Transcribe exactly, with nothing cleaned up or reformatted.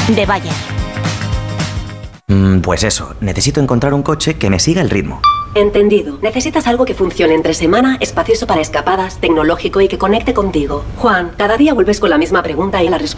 de Bayer. Mm, pues eso, necesito encontrar un coche que me siga el ritmo. Entendido. Necesitas algo que funcione entre semana, espacioso para escapadas, tecnológico y que conecte contigo. Juan, cada día vuelves con la misma pregunta y la respuesta